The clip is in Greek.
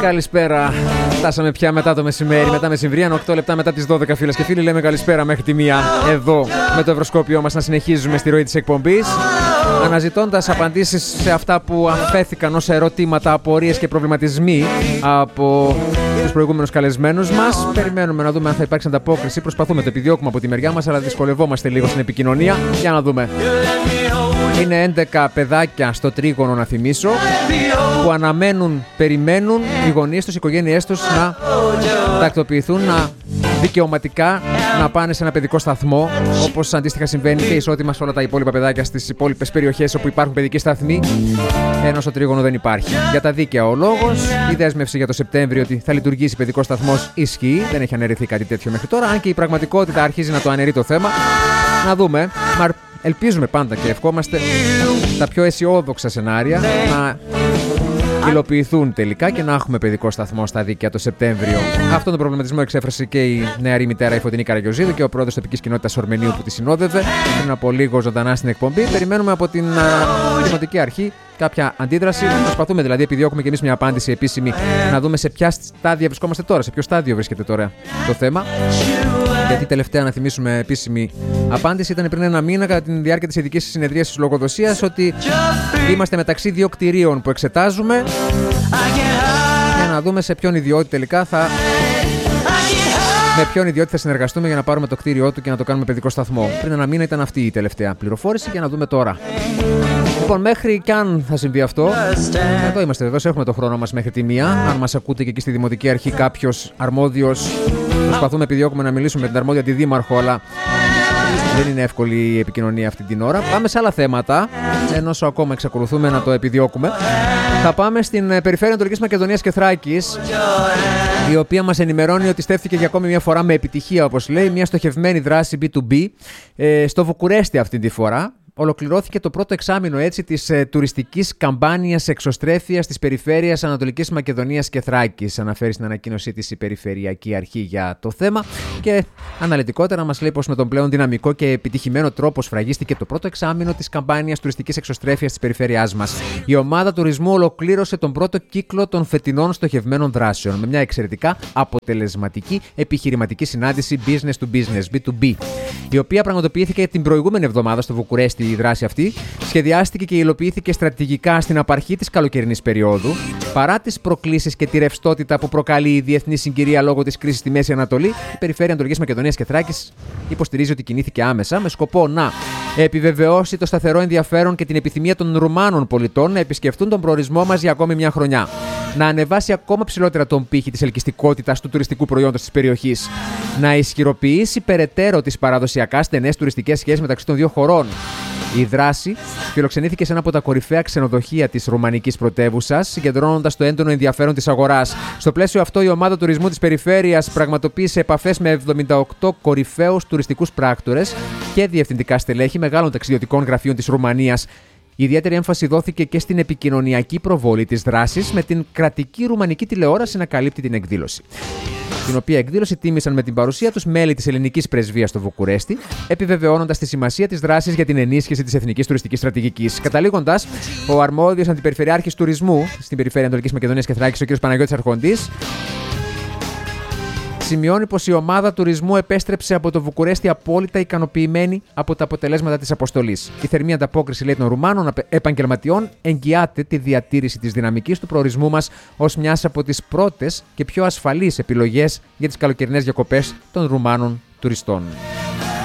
Καλησπέρα. Φτάσαμε πια μετά το μεσημέρι, μετά μεσημβρίαν, 8 λεπτά μετά τις 12, φίλες και φίλοι. Λέμε καλησπέρα μέχρι τη 1 εδώ με το ευρωσκόπιό μας να συνεχίζουμε στη ροή της εκπομπής, αναζητώντας απαντήσεις σε αυτά που αφέθηκαν ως ερωτήματα, απορίες και προβληματισμοί από τους προηγούμενους καλεσμένους μας. Περιμένουμε να δούμε αν θα υπάρξει ανταπόκριση. Προσπαθούμε, το επιδιώκουμε από τη μεριά μας, αλλά δυσκολευόμαστε λίγο στην επικοινωνία. Για να δούμε. Είναι 11 παιδάκια στο τρίγωνο, να θυμίσω, που αναμένουν, περιμένουν οι γονείς τους, οι οικογένειές τους να τακτοποιηθούν, να δικαιωματικά να πάνε σε ένα παιδικό σταθμό, όπως αντίστοιχα συμβαίνει και ισότιμα σε όλα τα υπόλοιπα παιδάκια στις υπόλοιπες περιοχές όπου υπάρχουν παιδικοί σταθμοί, ενώ στο τρίγωνο δεν υπάρχει. Για τα δίκαια ο λόγος, η δέσμευση για το Σεπτέμβριο ότι θα λειτουργήσει παιδικός σταθμός ισχύει, δεν έχει αναιρεθεί κάτι τέτοιο μέχρι τώρα, αν και η πραγματικότητα αρχίζει να το αναιρεί το θέμα. Να δούμε. Ελπίζουμε πάντα και ευχόμαστε τα πιο αισιόδοξα σενάρια να υλοποιηθούν τελικά και να έχουμε παιδικό σταθμό στα δίκαια το Σεπτέμβριο. Αυτόν τον προβληματισμό εξέφρασε και η νεαρή μητέρα, η Φωτεινή Καραγιοζίδου, και ο πρόεδρος τοπικής κοινότητας Ορμενίου που τη συνόδευε πριν από λίγο ζωντανά στην εκπομπή. Περιμένουμε από την Δημοτική Αρχή κάποια αντίδραση. Προσπαθούμε δηλαδή, επιδιώκουμε και εμείς μια απάντηση επίσημη, να δούμε σε ποια στάδια βρισκόμαστε τώρα, σε ποιο στάδιο βρίσκεται τώρα το θέμα. Γιατί τελευταία, να θυμίσουμε, επίσημη απάντηση ήταν πριν ένα μήνα, κατά τη διάρκεια της ειδικής συνεδρίας της λογοδοσίας, ότι είμαστε μεταξύ δύο κτηρίων που εξετάζουμε για να δούμε σε ποιον ιδιότητα τελικά με ποιον ιδιότητα θα συνεργαστούμε για να πάρουμε το κτίριό του και να το κάνουμε παιδικό σταθμό. Πριν ένα μήνα ήταν αυτή η τελευταία πληροφόρηση, για να δούμε τώρα. Λοιπόν, μέχρι κι αν θα συμβεί αυτό, εδώ είμαστε βεβαίως, έχουμε το χρόνο μας μέχρι τη 1. Αν μας ακούτε και εκεί στη Δημοτική Αρχή κάποιος αρμόδιος, προσπαθούμε, επιδιώκουμε να μιλήσουμε με την αρμόδια αντιδήμαρχο, αλλά δεν είναι εύκολη η επικοινωνία αυτή την ώρα. Πάμε σε άλλα θέματα, ενώ ακόμα εξακολουθούμε να το επιδιώκουμε. Θα πάμε στην Περιφέρεια Ανατολικής Μακεδονίας και Θράκης, η οποία μας ενημερώνει ότι στέφθηκε για ακόμη μια φορά με επιτυχία, όπως λέει, μια στοχευμένη δράση B2B στο Βουκουρέστι αυτή τη φορά. Ολοκληρώθηκε το πρώτο εξάμηνο έτσι της τουριστικής καμπάνιας εξωστρέφειας της Περιφέρειας Ανατολικής Μακεδονίας και Θράκης. Αναφέρει στην ανακοίνωσή της η Περιφερειακή Αρχή για το θέμα και αναλυτικότερα μας λέει πως με τον πλέον δυναμικό και επιτυχημένο τρόπο σφραγίστηκε το πρώτο εξάμηνο της καμπάνιας τουριστικής εξωστρέφειας της περιφέρειάς μας. Η ομάδα τουρισμού ολοκλήρωσε τον πρώτο κύκλο των φετινών στοχευμένων δράσεων με μια εξαιρετικά αποτελεσματική επιχειρηματική συνάντηση business to business, B2B, η οποία πραγματοποιήθηκε την προηγούμενη εβδομάδα στο Βουκουρέστι. Η δράση αυτή σχεδιάστηκε και υλοποιήθηκε στρατηγικά στην απαρχή της καλοκαιρινής περίοδου. Παρά τις προκλήσεις και τη ρευστότητα που προκαλεί η διεθνή συγκυρία λόγω της κρίσης στη Μέση Ανατολή, η Περιφέρεια Ανατολικής Μακεδονίας και Θράκης υποστηρίζει ότι κινήθηκε άμεσα με σκοπό να επιβεβαιώσει το σταθερό ενδιαφέρον και την επιθυμία των Ρουμάνων πολιτών να επισκεφτούν τον προορισμό μας για ακόμη μια χρονιά. Να ανεβάσει ακόμα ψηλότερα τον πύχη της ελκυστικότητας του τουριστικού προϊόντος της περιοχής. Να ισχυροποιήσει περαιτέρω τις παραδοσιακά στενές τουριστικές σχέσεις μεταξύ των δύο χωρών. Η δράση φιλοξενήθηκε σε ένα από τα κορυφαία ξενοδοχεία της ρουμανικής πρωτεύουσας, συγκεντρώνοντας το έντονο ενδιαφέρον της αγοράς. Στο πλαίσιο αυτό, η ομάδα τουρισμού της περιφέρειας πραγματοποίησε επαφές με 78 κορυφαίους τουριστικούς πράκτορες και διευθυντικά στελέχη μεγάλων ταξιδιωτικών γραφείων της Ρουμανίας. Ιδιαίτερη έμφαση δόθηκε και στην επικοινωνιακή προβολή της δράσης, με την κρατική ρουμανική τηλεόραση να καλύπτει την εκδήλωση. Την οποία εκδήλωση τίμησαν με την παρουσία τους μέλη της ελληνικής πρεσβείας στο Βουκουρέστι, επιβεβαιώνοντας τη σημασία της δράσης για την ενίσχυση της εθνικής τουριστικής στρατηγικής. Καταλήγοντας, ο αρμόδιος αντιπεριφερειάρχης τουρισμού στην Περιφέρεια Ανατολικής Μακεδονίας και Θράκης, ο κ. Παναγιώτης Αρχοντής, σημειώνει πως η ομάδα τουρισμού επέστρεψε από το Βουκουρέστι απόλυτα ικανοποιημένη από τα αποτελέσματα της αποστολής. Η θερμή ανταπόκριση, λέει, των Ρουμάνων επαγγελματιών εγγυάται τη διατήρηση της δυναμικής του προορισμού μας ως μιας από τις πρώτες και πιο ασφαλείς επιλογές για τις καλοκαιρινές διακοπές των Ρουμάνων τουριστών.